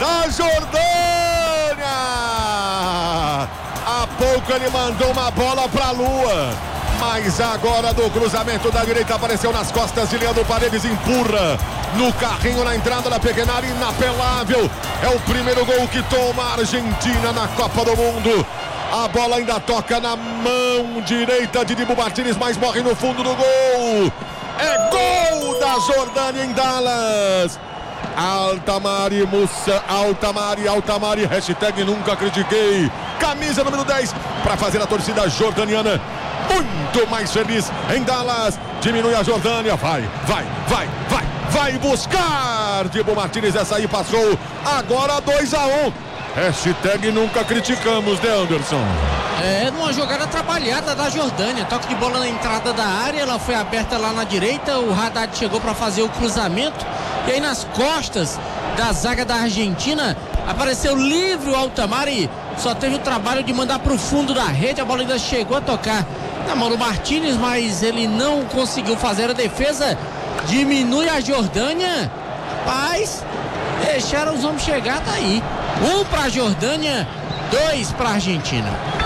da Jordânia. Há pouco ele mandou uma bola pra lua, mas agora do cruzamento da direita apareceu nas costas de Leandro Paredes, empurra no carrinho na entrada da pequena área, inapelável. É o primeiro gol que toma a Argentina na Copa do Mundo. A bola ainda toca na mão direita de Dibu Martínez, mas morre no fundo do gol. É gol da Jordânia em Dallas. Altamari, Mussa, Altamari, hashtag nunca critiquei. Camisa número 10 para fazer a torcida jordaniana muito mais feliz em Dallas. Diminui a Jordânia, vai buscar Dibu Martínez, essa aí passou. Agora 2-1. Hashtag nunca criticamos, né, Anderson? É, numa jogada trabalhada da Jordânia, toque de bola na entrada da área, ela foi aberta lá na direita, o Haddad chegou para fazer o cruzamento, e aí nas costas da zaga da Argentina, apareceu livre o Altamari, só teve o trabalho de mandar para o fundo da rede, a bola ainda chegou a tocar na mão do Martínez, mas ele não conseguiu fazer a defesa, diminui a Jordânia, rapaz, deixaram os homens chegar, tá aí. 1 para a Jordânia, 2 para a Argentina.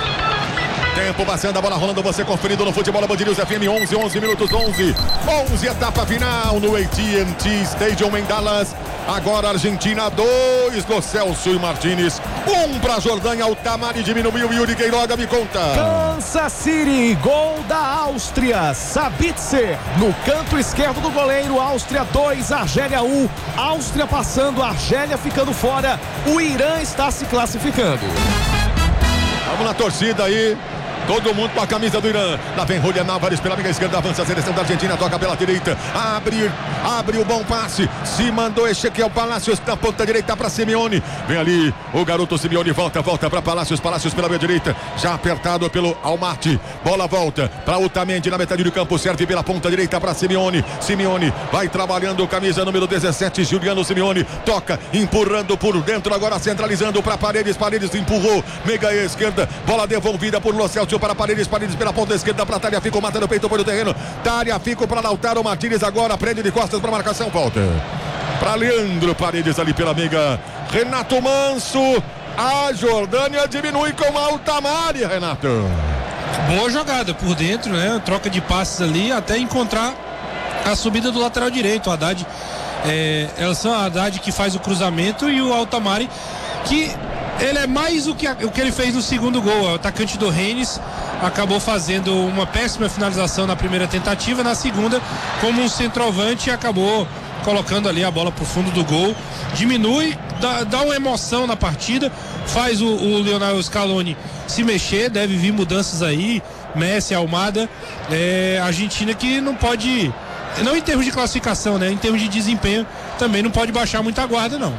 Tempo passando, a bola rolando, você conferindo no Futebol Band News FM, 11 minutos, 11, etapa final no AT&T Stadium em Dallas. Agora Argentina 2, Lo Celso e Martínez, 1 para a Jordânia. Altamari diminuiu, Yuri Queiroga, me conta. Kansas City, gol da Áustria, Sabitzer no canto esquerdo do goleiro. Áustria 2, Argélia 1, Áustria passando, Argélia ficando fora, o Irã está se classificando. Vamos na torcida aí. Todo mundo com a camisa do Irã. Lá vem Julián Álvares pela meia esquerda, avança a seleção da Argentina, toca pela direita, abre o bom passe, se mandou Ezequiel Palacios na ponta direita para Simeone. Vem ali o garoto Simeone, volta para Palacios pela meia direita, já apertado pelo Almaty. Bola volta para Otamendi na metade do campo, serve pela ponta direita para Simeone. Simeone vai trabalhando, camisa número 17, Juliano Simeone, toca, empurrando por dentro, agora centralizando para Paredes empurrou, meia esquerda, bola devolvida por Lo Celso para Paredes pela ponta esquerda para Tagliafico, mata no peito, põe no terreno, Tagliafico para Lautaro Martínez, agora prende de costas para marcação, volta para Leandro Paredes ali pela meiga, Renato Manso. A Jordânia diminui com Altamari, Renato. Boa jogada por dentro, né? Troca de passes ali até encontrar a subida do lateral direito. O Haddad, o Haddad que faz o cruzamento e o Altamari que ele é mais o que ele fez no segundo gol. O atacante do Rennes acabou fazendo uma péssima finalização na primeira tentativa, na segunda, como um centroavante, acabou colocando ali a bola pro fundo do gol. Diminui, dá uma emoção na partida, faz o Lionel Scaloni se mexer, deve vir mudanças aí, Messi, Almada, a Argentina que não pode, não em termos de classificação, né, em termos de desempenho, também não pode baixar muita guarda, não.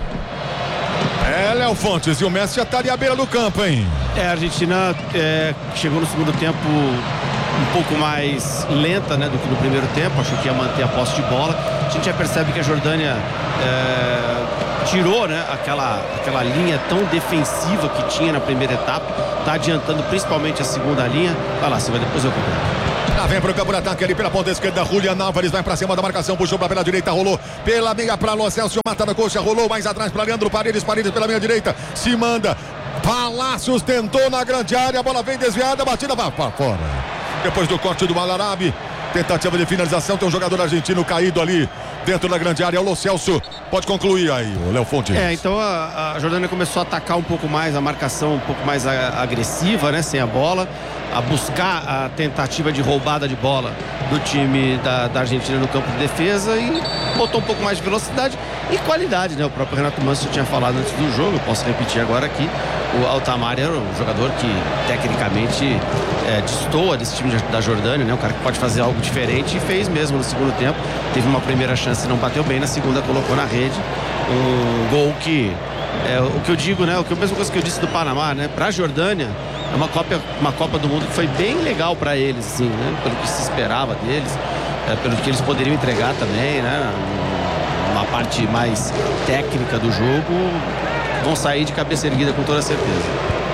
Léo Fontes, e o Messi já tá ali à beira do campo, hein? A Argentina chegou no segundo tempo um pouco mais lenta, né, do que no primeiro tempo, achou que ia manter a posse de bola. A gente já percebe que a Jordânia tirou, né, aquela linha tão defensiva que tinha na primeira etapa, tá adiantando principalmente a segunda linha. Vai lá, Silva, depois eu completo. Lá vem pro campo de ataque ali pela ponta esquerda, Julián Álvares vai pra cima da marcação, puxou pela direita, rolou pela meia pra Lo Celso, mata na coxa, rolou mais atrás pra Leandro Paredes pela meia direita, se manda, Palacios tentou na grande área, a bola vem desviada, batida pra fora. Depois do corte do Malarabi, tentativa de finalização, tem um jogador argentino caído ali dentro da grande área, o Lo Celso pode concluir aí, o Léo Fontes. Então a Jordânia começou a atacar um pouco mais, a marcação um pouco mais agressiva, né, sem a bola, a buscar a tentativa de roubada de bola do time da Argentina no campo de defesa e botou um pouco mais de velocidade e qualidade, né? O próprio Renato Manso tinha falado antes do jogo, eu posso repetir agora aqui, o Altamari era um jogador que tecnicamente destoa desse time da Jordânia, né? Um cara que pode fazer algo diferente e fez mesmo no segundo tempo, teve uma primeira chance e não bateu bem, na segunda colocou na rede um gol que o que eu digo, né? A mesma coisa que eu disse do Panamá, né? Pra Jordânia é uma Copa do Mundo que foi bem legal para eles, assim, né? Pelo que se esperava deles, pelo que eles poderiam entregar também, né? Uma parte mais técnica do jogo, vão sair de cabeça erguida com toda certeza.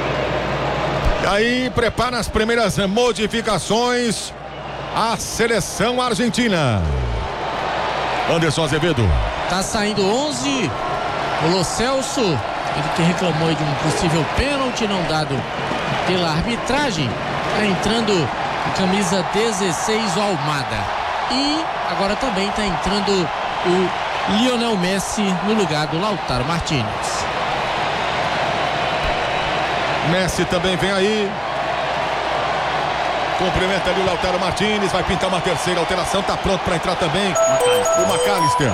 E aí prepara as primeiras modificações a seleção argentina. Anderson Azevedo. Tá saindo 11 O Lo Celso, ele que reclamou de um possível pênalti não dado pela arbitragem, está entrando o camisa 16, o Almada. E agora também está entrando o Lionel Messi no lugar do Lautaro Martínez. Messi também vem aí. Cumprimenta ali o Lautaro Martínez. Vai pintar uma terceira alteração. Tá pronto para entrar também o McAllister.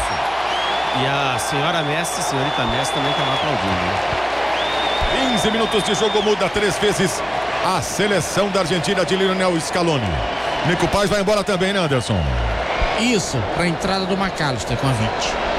E a senhora Messi, senhorita Messi também tá lá aplaudindo. 15 minutos de jogo, muda 3 vezes a seleção da Argentina de Lionel Scaloni. Nico Paz vai embora também, né, Anderson? Isso, para a entrada do McAllister com a 20.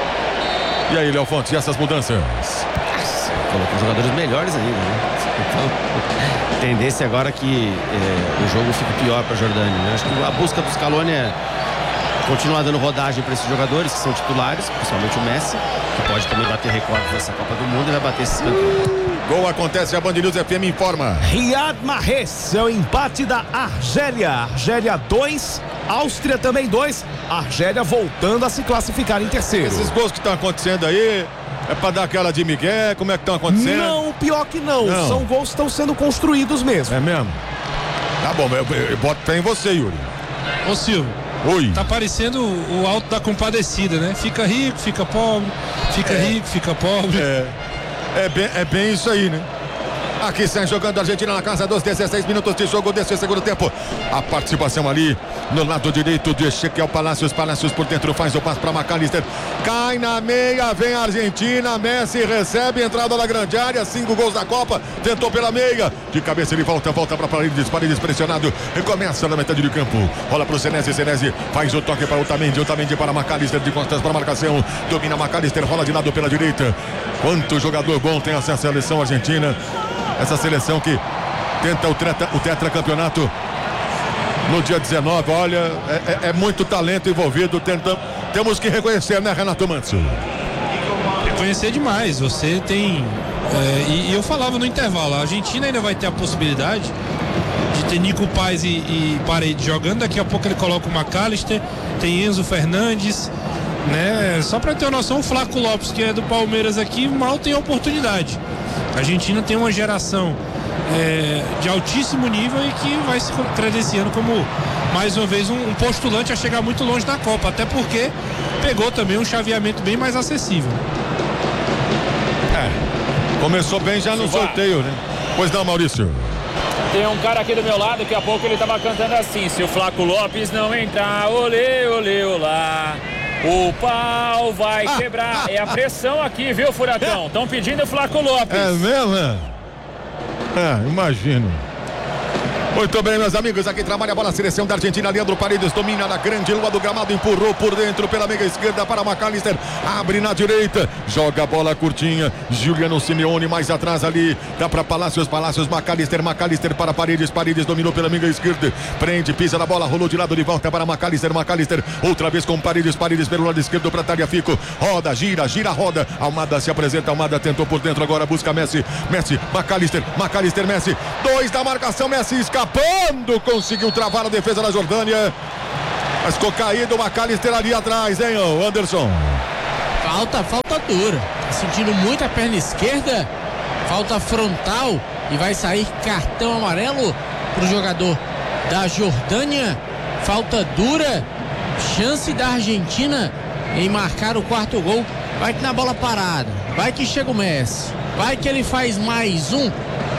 E aí, Léo Fontes, e essas mudanças? Colocou jogadores melhores ainda, né? Então, tendência agora que o jogo fique pior para a Jordânia, né? Acho que a busca do Scaloni é continuar dando rodagem para esses jogadores que são titulares, principalmente o Messi, que pode também bater recordes nessa Copa do Mundo e vai bater esse campeão. Gol acontece, a Band News FM informa. Riyad Mahrez é o empate da Argélia. Argélia 2, Áustria também 2. Argélia voltando a se classificar em terceiro. Esses gols que estão acontecendo aí, é pra dar aquela de Miguel? Como é que estão acontecendo? Não, pior que não. São gols que estão sendo construídos mesmo. É mesmo? Tá bom, eu boto fé em você, Yuri. Ô Silvio, oi. Tá parecendo o Alto da Compadecida, né? Fica rico, fica pobre, fica rico, fica pobre. É bem isso aí, né? Aqui sai jogando a Argentina na casa dos 16 minutos de jogo desse segundo tempo. A participação ali no lado direito de Ezequiel Palacios. Palacios por dentro faz o passe para McAllister. Cai na meia, vem a Argentina. Messi recebe, entrada na grande área. 5 gols da Copa. Tentou pela meia. De cabeça ele volta para Paredes. Paredes pressionado. Recomeça na metade do campo. Rola para o Senesi. Senesi faz o toque para o Otamendi. Otamendi para McAllister. De costas para a marcação. Domina McAllister. Rola de lado pela direita. Quanto jogador bom tem essa seleção argentina. Essa seleção que tenta o tetracampeonato no dia 19. Olha, é muito talento envolvido. Temos que reconhecer, né, Renato Manso? Reconhecer demais. Você tem... e eu falava no intervalo, a Argentina ainda vai ter a possibilidade de ter Nico Paz e Paredes jogando. Daqui a pouco ele coloca o McAllister, tem Enzo Fernandes, né? Só para ter uma noção, o Flaco Lopes, que é do Palmeiras aqui, mal tem oportunidade. A Argentina tem uma geração de altíssimo nível e que vai se credenciando como, mais uma vez, um postulante a chegar muito longe da Copa, até porque pegou também um chaveamento bem mais acessível. Começou bem já no sorteio, né? Pois não, Maurício. Tem um cara aqui do meu lado, daqui a pouco ele tava cantando assim: se o Flaco Lopes não entrar, olê, olê, olá, o pau vai quebrar. É a pressão aqui, viu, Furacão? Estão pedindo o Flaco Lopes. É mesmo? Imagino. Muito bem, meus amigos, aqui trabalha a bola, a seleção da Argentina. Leandro Paredes domina na grande lua do gramado, empurrou por dentro pela meia esquerda para McAllister, abre na direita, joga a bola curtinha, Juliano Simeone mais atrás ali, dá para Palacios, McAllister para Paredes, Paredes dominou pela meia esquerda, prende, pisa na bola, rolou de lado de volta para McAllister, outra vez com Paredes pelo lado esquerdo para Tagliafico, roda, gira, roda, Almada se apresenta, Almada tentou por dentro, agora busca Messi, McAllister, Messi, 2 da marcação, Messi escapando, conseguiu travar a defesa da Jordânia, mas ficou caído o McAllister ali atrás, hein, Anderson? Falta dura, tá sentindo muito a perna esquerda, falta frontal e vai sair cartão amarelo pro jogador da Jordânia, falta dura, chance da Argentina em marcar o 4º gol, vai que na bola parada, vai que chega o Messi, vai que ele faz mais um.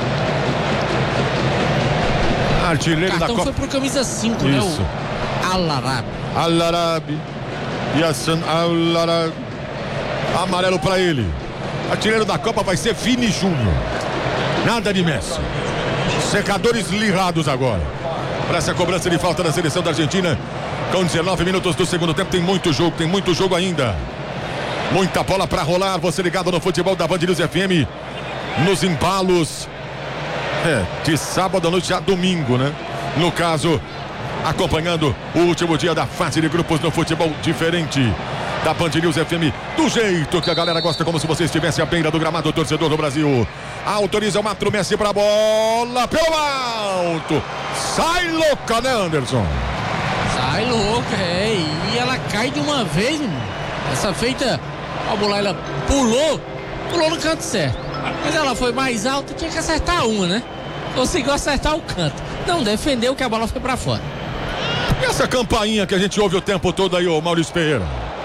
Artilheiro o cartão da Copa. foi pro camisa 5, né? O Al-Arabi. Yassan Al-Arabi. Amarelo para ele. Artilheiro da Copa vai ser Vini Júnior. Nada de Messi. Secadores lirados agora. Para essa cobrança de falta da seleção da Argentina. Com 19 minutos do segundo tempo. Tem muito jogo ainda. Muita bola para rolar. Você ligado no futebol da Band News FM. Nos embalos. De sábado à noite a domingo, né? No caso, acompanhando o último dia da fase de grupos no futebol diferente da Band News FM, do jeito que a galera gosta, como se você estivesse à beira do gramado, torcedor do Brasil. Autoriza o Matro Messi pra bola pelo alto. Sai louca, né, Anderson? Sai louca, e ela cai de uma vez, irmão. Essa feita A bola ela pulou no canto certo. Mas ela foi mais alta, tinha que acertar uma, né? Conseguiu acertar o canto. Não defendeu que a bola foi pra fora. E essa campainha que a gente ouve o tempo todo aí, ô Maurício Pereira?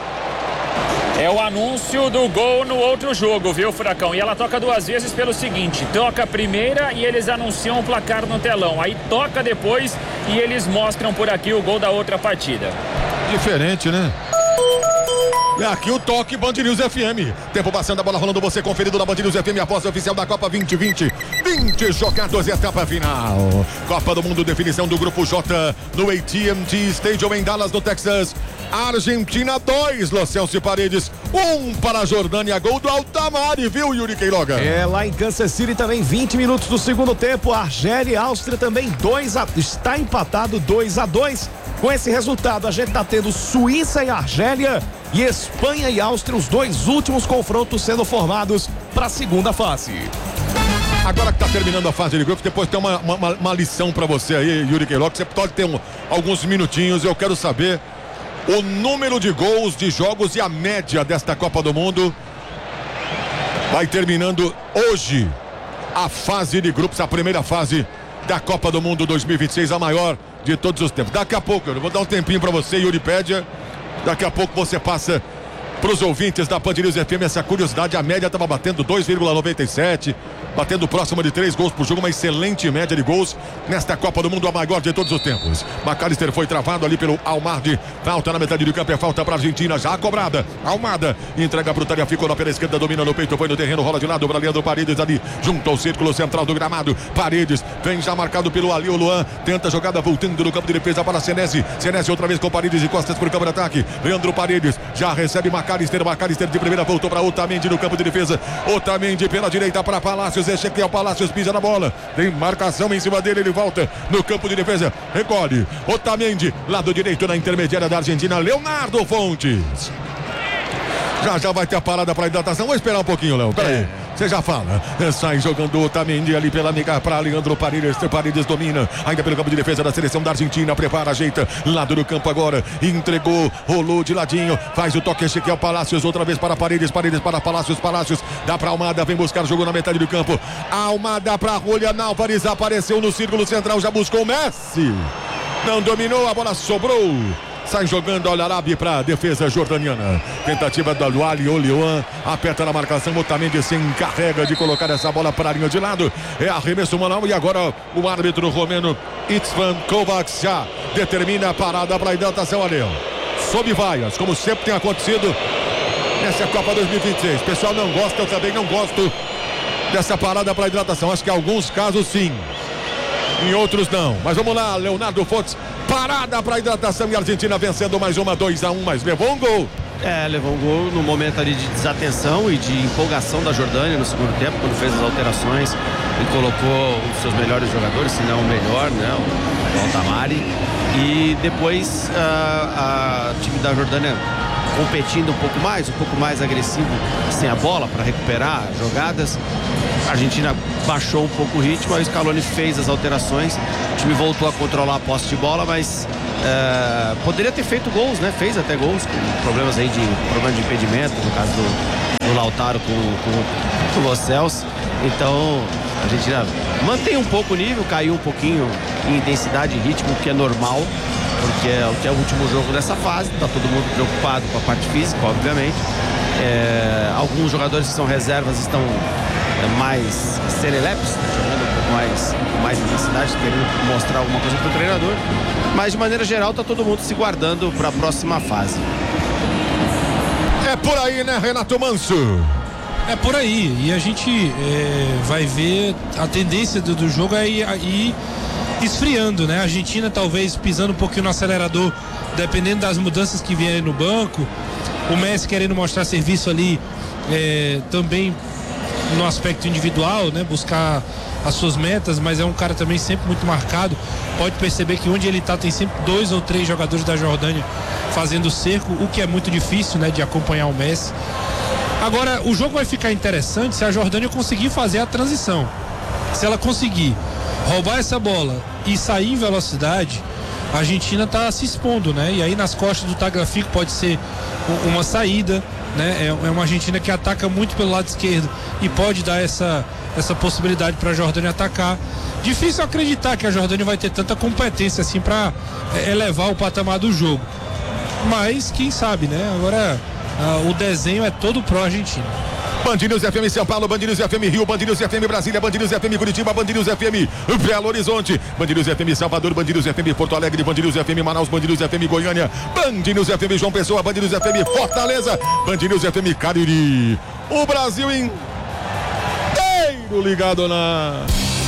É o anúncio do gol no outro jogo, viu, Furacão? E ela toca 2 vezes pelo seguinte: toca a primeira e eles anunciam o placar no telão. Aí toca depois e eles mostram por aqui o gol da outra partida. Diferente, né? E aqui o toque Band News FM. Tempo passando, a bola rolando, você conferido na Band News FM, a aposta oficial da Copa 2020. 20 jogados, etapa final. Copa do Mundo, definição do Grupo J no AT&T Stadium em Dallas, no Texas. Argentina 2, Lo Celso Paredes 1 para a Jordânia, gol do Altamari, viu, Yuri Queiroga? Lá em Kansas City também 20 minutos do segundo tempo, Argélia e Áustria também está empatado 2-2. Com esse resultado, a gente está tendo Suíça e Argélia e Espanha e Áustria, os 2 últimos confrontos sendo formados para a segunda fase. Agora que está terminando a fase de grupos, depois tem uma lição para você aí, Yuri Queiroga, você pode ter alguns minutinhos, eu quero saber o número de gols de jogos e a média desta Copa do Mundo. Vai terminando hoje a fase de grupos, a primeira fase da Copa do Mundo 2026, a maior de todos os tempos. Daqui a pouco, eu vou dar um tempinho para você, Yuripédia. Daqui a pouco você passa para os ouvintes da Band News FM essa curiosidade. A média estava batendo 2,97, batendo próxima de 3 gols por jogo, uma excelente média de gols nesta Copa do Mundo, a maior de todos os tempos. McAllister foi travado ali pelo Almardi, falta na metade do campo, é falta para a Argentina, já cobrada. Almada entrega para o Tagliafico pela esquerda, domina no peito, foi no terreno, rola de lado para Leandro Paredes ali, junto ao círculo central do gramado. Paredes vem já marcado pelo Ali, o Luan tenta a jogada voltando no campo de defesa para Senesi. Senesi outra vez com Paredes e costas para o campo de ataque. Leandro Paredes já recebe McAllister de primeira, voltou para Otamendi no campo de defesa. Otamendi pela direita para Palácios, Ezequiel Palácios pisa na bola, tem marcação em cima dele, ele volta no campo de defesa, recolhe Otamendi, lado direito na intermediária da Argentina, Leonardo Fontes. Já vai ter a parada para hidratação. Vou esperar um pouquinho, Léo. Peraí. Você já fala. Sai jogando o Otamendi ali pela amiga para Leandro Paredes. Paredes domina. Ainda pelo campo de defesa da seleção da Argentina. Prepara, ajeita. Lado do campo agora. Entregou. Rolou de ladinho. Faz o toque. Ezequiel Palácios. Outra vez para Paredes. Paredes para Palácios. Palácios. Dá para Almada. Vem buscar o jogo na metade do campo. Almada para Julián Álvares. Apareceu no círculo central. Já buscou o Messi. Não dominou. A bola sobrou. Sai jogando o Al-Arabi para a defesa jordaniana. Tentativa do Ali Oliuan. Aperta na marcação. Otamendi se encarrega de colocar essa bola para a linha de lado. É arremesso manual. E agora o árbitro romeno Itzvan Kovacs já determina a parada para a hidratação ali. Sob vaias, como sempre tem acontecido nessa Copa 2026. O pessoal não gosta, eu também não gosto dessa parada para a hidratação. Acho que em alguns casos sim, em outros não. Mas vamos lá, Leonardo Fontes. Parada para a hidratação e a Argentina vencendo mais uma, 2-1, mas levou um gol. Levou um gol no momento ali de desatenção e de empolgação da Jordânia no segundo tempo, quando fez as alterações e colocou um dos seus melhores jogadores, se não o melhor, né, o Altamari. E depois o time da Jordânia competindo um pouco mais agressivo sem a bola para recuperar jogadas. A Argentina baixou um pouco o ritmo, aí o Scaloni fez as alterações, o time voltou a controlar a posse de bola, mas poderia ter feito gols, né? Fez até gols, com problemas aí problema de impedimento, no caso do Lautaro com o Lo Celso. Então a Argentina mantém um pouco o nível, caiu um pouquinho em intensidade e ritmo, que é normal, porque é o último jogo dessa fase, tá todo mundo preocupado com a parte física, obviamente. Alguns jogadores que são reservas estão mais serelepes, jogando um pouco mais intensidade, querendo mostrar alguma coisa para o treinador, mas de maneira geral tá todo mundo se guardando para a próxima fase. É por aí, né, Renato Manso? É por aí, e a gente vai ver a tendência do jogo é ir esfriando, né? A Argentina talvez pisando um pouquinho no acelerador, dependendo das mudanças que vierem no banco. O Messi querendo mostrar serviço ali também no aspecto individual, né? Buscar as suas metas, mas é um cara também sempre muito marcado. Pode perceber que onde ele tá tem sempre 2 ou 3 jogadores da Jordânia fazendo cerco, o que é muito difícil, né? De acompanhar o Messi. Agora, o jogo vai ficar interessante se a Jordânia conseguir fazer a transição. Se ela conseguir roubar essa bola e sair em velocidade, a Argentina está se expondo, né? E aí nas costas do Tagliafico pode ser uma saída. né? É uma Argentina que ataca muito pelo lado esquerdo e pode dar essa possibilidade para a Jordânia atacar. Difícil acreditar que a Jordânia vai ter tanta competência assim para elevar o patamar do jogo. Mas quem sabe, né? Agora o desenho é todo pró-Argentina. Band News FM São Paulo, Band News FM Rio, Band News FM Brasília, Band News FM Curitiba, Band News FM Belo Horizonte, Band News FM Salvador, Band News FM Porto Alegre, Band News FM Manaus, Band News FM Goiânia, Band News FM João Pessoa, Band News FM Fortaleza, Band News FM Cariri. O Brasil inteiro ligado na...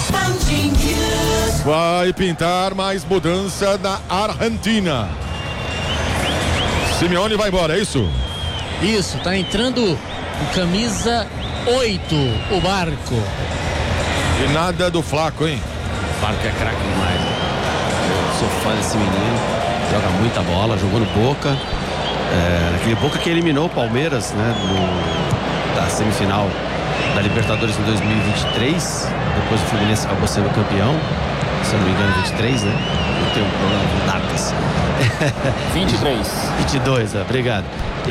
Vai pintar mais mudança na Argentina. Simeone vai embora, é isso? Isso, tá entrando o camisa 8, o Barco. E nada do Flaco, hein? O Barco é craque demais. Eu sou fã desse menino. Joga muita bola, jogou no Boca. Aquele Boca que eliminou o Palmeiras, né? Da semifinal da Libertadores em 2023. Depois o Fluminense acabou sendo campeão. Se eu não me engano, 23, né? Eu tenho um problema com datas. 23. 22, obrigado.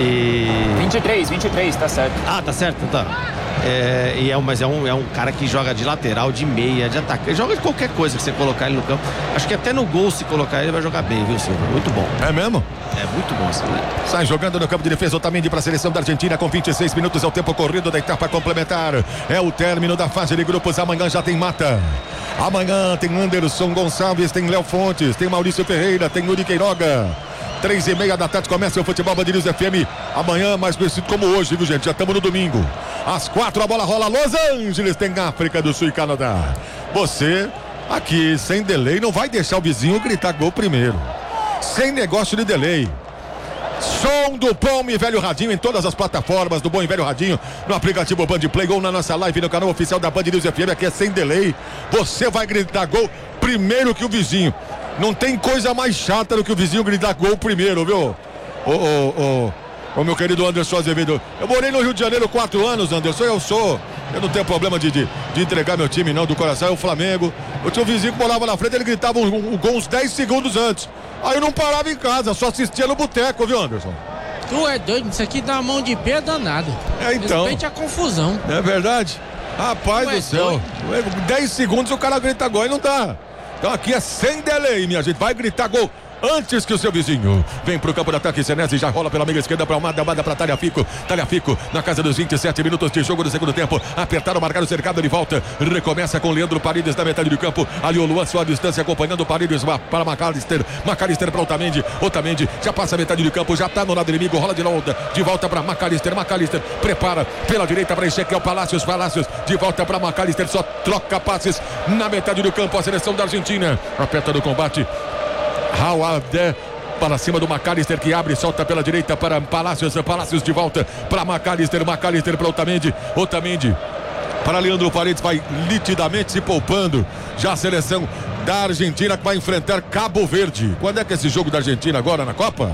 23, tá certo. Ah, tá certo, tá. Mas é um cara que joga de lateral, de meia, de ataque. Ele joga de qualquer coisa que você colocar ele no campo. Acho que até no gol, se colocar ele, vai jogar bem, viu, Silva? Muito bom. É mesmo? É muito bom, Silva. Sai jogando no campo de defesa Otamendi para a seleção da Argentina com 26 minutos. É o tempo corrido da etapa complementar. É o término da fase de grupos. Amanhã já tem mata. Amanhã tem Anderson Gonçalves, tem Léo Fontes, tem Maurício Ferreira, tem Yuri Queiroga. 3:30 da tarde começa o futebol Band News FM. Amanhã, mais conhecido como hoje, viu, gente? Já estamos no domingo. Às 4 a bola rola. Los Angeles tem África do Sul e Canadá. Você, aqui, sem delay, não vai deixar o vizinho gritar gol primeiro. Sem negócio de delay. Som do Bom e Velho Radinho em todas as plataformas do Bom e Velho Radinho, no aplicativo Band Play, ou na nossa live no canal oficial da Band News FM. Aqui é sem delay. Você vai gritar gol primeiro que o vizinho. Não tem coisa mais chata do que o vizinho gritar gol primeiro, viu? Ô, meu querido Anderson Azevedo. Eu morei no Rio de Janeiro 4 anos, Anderson. Eu não tenho problema de entregar meu time, não, do coração. É o Flamengo. Eu tinha um vizinho que morava na frente, ele gritava o gol uns 10 segundos antes. Aí eu não parava em casa, só assistia no boteco, viu, Anderson? Tu é doido, isso aqui dá uma mão de pé danado. Então. Respeite a confusão. É verdade? Rapaz do céu. 10 segundos o cara grita gol e não dá. Então aqui é sem delay, minha gente. Vai gritar gol antes que o seu vizinho. Vem pro campo de ataque, Senesi já rola pela meia esquerda para Almada para Tagliafico. Tagliafico na casa dos 27 minutos de jogo do segundo tempo. Apertaram, marcaram o cercado de volta. Recomeça com Leandro Paredes na metade do campo. Ali o Luan, sua distância, acompanhando o Paredes para McAllister. McAllister para Otamendi. Otamendi já passa a metade do campo, já tá no lado inimigo. Rola de volta para McAllister. McAllister prepara pela direita para Ezequiel Palacios. Palacios de volta para McAllister. Só troca passes na metade do campo. A seleção da Argentina aperta no combate. Hawade para cima do McAllister, que abre e solta pela direita para Palacios. Palacios de volta para McAllister. McAllister para Otamendi. Otamendi para Leandro Paredes. Vai nitidamente se poupando. Já a seleção da Argentina que vai enfrentar Cabo Verde. Quando é que é esse jogo da Argentina agora na Copa?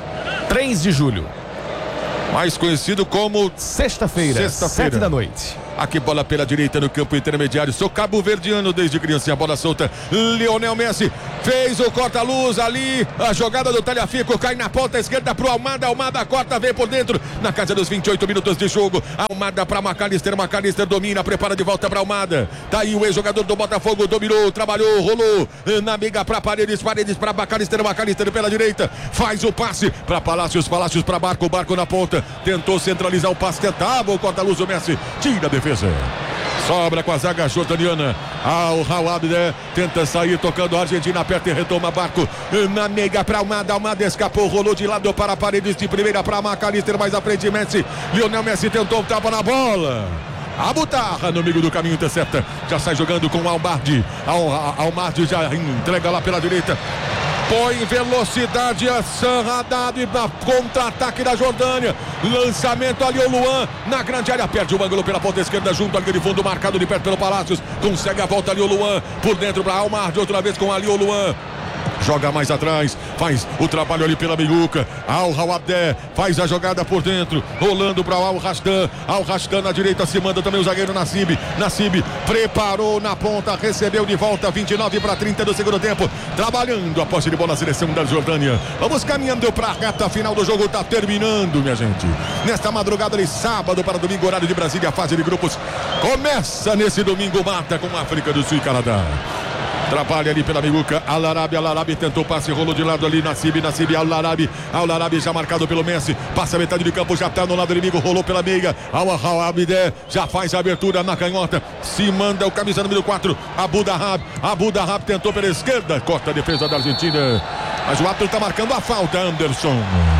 3 de julho. Mais conhecido como sexta-feira, 7 da noite. Aqui bola pela direita no campo intermediário. Sou cabo-verdiano desde criança. A bola solta. Lionel Messi fez o corta-luz ali. A jogada do Tagliafico cai na ponta esquerda pro Almada. Almada corta, vem por dentro. Na casa dos 28 minutos de jogo. Almada para McAllister. McAllister domina, prepara de volta para Almada. Tá aí o ex-jogador do Botafogo. Dominou, trabalhou, rolou. Na miga para Paredes. Paredes para McAllister. McAllister pela direita. Faz o passe para Palacios. Palacios para Barco. Barco na ponta. Tentou centralizar o passe. Tentava o corta-luz. O Messi tira a defesa. Sobra com a zaga jordaniana. O Hawade tenta sair tocando. A Argentina aperta e retoma. Barco na meiga para Almada. Almada escapou, rolou de lado para Paredes. De primeira para McAllister. Mais à frente Messi. Lionel Messi tentou, tava na bola. A Butarra no meio do caminho intercepta. Já sai jogando com o Almardi. Almardi já entrega lá pela direita. Põe velocidade a Sanradado e contra-ataque da Jordânia. Lançamento ali o Luan na grande área. Perde o ângulo pela ponta esquerda junto ali de fundo, marcado de perto pelo Palacios. Consegue a volta ali o Luan por dentro para Almar. De outra vez com ali o Luan. joga mais atrás, faz o trabalho ali pela meiuca. Al-Hawadé faz a jogada por dentro, rolando para Al-Rastan. Al-Rastan na direita, se manda também o zagueiro Nassib. Nassib preparou na ponta, recebeu de volta, 29-30 do segundo tempo. Trabalhando a posse de bola, a seleção da Jordânia. Vamos caminhando para a reta final do jogo, tá terminando, minha gente. Nesta madrugada de sábado para domingo, horário de Brasília, a fase de grupos começa nesse domingo, mata com África do Sul e Canadá. Trabalha ali pela meiuca, Al-Arabi tentou passe, rolou de lado ali, Nassib, Al-Arabi já marcado pelo Messi, passa a metade de campo, já tá no lado inimigo, rolou pela meia, Al-Hawadé já faz a abertura na canhota, se manda o camisa número 4, Abu Dahab tentou pela esquerda, corta a defesa da Argentina, mas o árbitro tá marcando a falta, Anderson.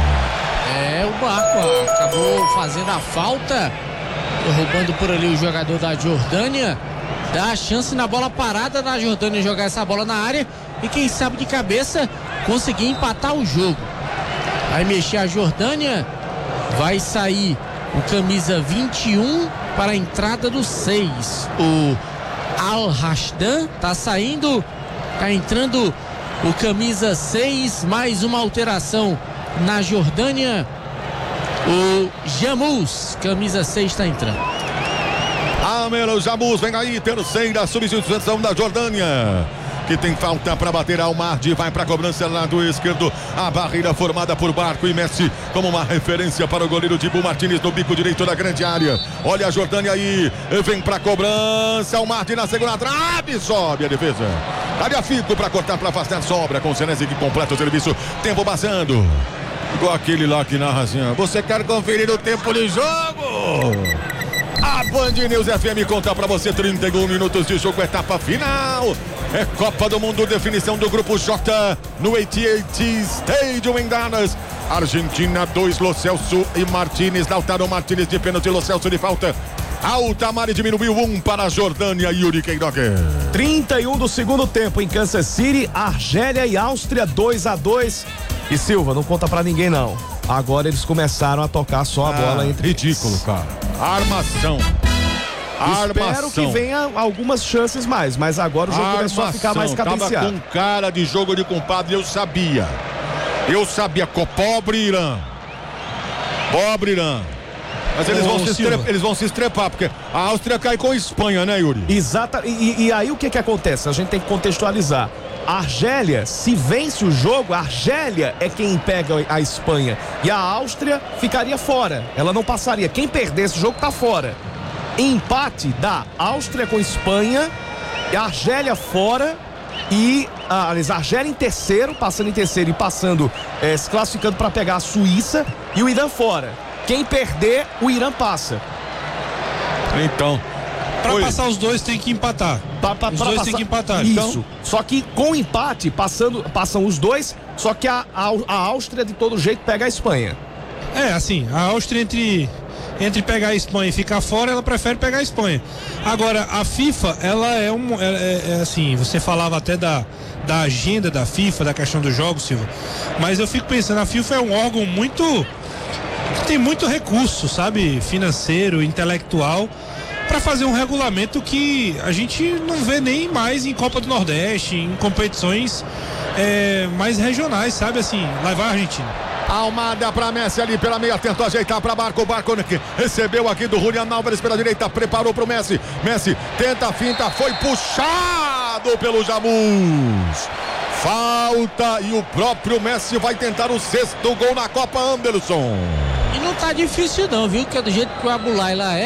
O Barco acabou fazendo a falta, derrubando por ali o jogador da Jordânia. Dá a chance na bola parada da Jordânia jogar essa bola na área e quem sabe de cabeça conseguir empatar o jogo. Vai mexer a Jordânia, vai sair o camisa 21 para a entrada do 6. O Al-Rastan tá saindo, tá entrando o camisa 6, mais uma alteração na Jordânia. O Jamuz, camisa 6, está entrando. Amelo Jamuz, vem aí, terceira substituição da Jordânia, que tem falta para bater. Almardi vai para a cobrança lá do esquerdo, a barreira formada por Barco e Messi como uma referência para o goleiro Dibu Martínez no bico direito da grande área. Olha a Jordânia aí, vem para a cobrança, Almardi na segunda trave, sobe a defesa. Área Fico para cortar, para afastar, sobra com o Senesi que completa o serviço. Tempo passando, igual aquele lá que narra assim: você quer conferir o tempo de jogo? A Band News FM conta pra você 31 minutos de jogo, etapa final. É Copa do Mundo, definição do grupo J no AT&T Stadium em Dallas. Argentina 2, Lo Celso e Martínez. Lautaro Martínez de pênalti, Lo Celso de falta. Altamari diminuiu 1 para a Jordânia, Yuri Queiroga. 31 do segundo tempo em Kansas City, Argélia e Áustria 2-2. E Silva, não conta pra ninguém não. Agora eles começaram a tocar só a bola entre ridículo, eles. Cara. Armação. Espero que venha algumas chances mais, mas agora o jogo começou a ficar mais cadenciado. Tava com cara de jogo de compadre, eu sabia, pobre Irã. Mas eles vão se estrepar, porque a Áustria cai com a Espanha, né, Yuri? Exato, e aí o que acontece? A gente tem que contextualizar. A Argélia, se vence o jogo, a Argélia é quem pega a Espanha. E a Áustria ficaria fora. Ela não passaria. Quem perder esse jogo tá fora. Empate da Áustria com Espanha, e a Argélia fora e a Argélia em terceiro, passando em terceiro e passando, se classificando para pegar a Suíça, e o Irã fora. Quem perder, o Irã passa. Então, para passar os dois tem que empatar. Os dois tem que empatar. Isso. Então, só que com empate, passam os dois, só que a Áustria de todo jeito pega a Espanha. Assim, a Áustria entre pegar a Espanha e ficar fora, ela prefere pegar a Espanha. Agora, a FIFA, ela é assim, você falava até da agenda da FIFA, da questão dos jogos, Silva, mas eu fico pensando, a FIFA é um órgão que tem muito recurso, sabe, financeiro, intelectual, para fazer um regulamento que a gente não vê nem mais em Copa do Nordeste, em competições mais regionais, sabe, assim, lá vai a Argentina. Almada para Messi ali pela meia, tentou ajeitar para Barco recebeu aqui do Julián Álvares pela direita, preparou para o Messi tenta a finta, foi puxado pelo Jamuz, falta, e o próprio Messi vai tentar o 6º gol na Copa, Anderson. E não tá difícil não, viu, que é do jeito que o Abulay lá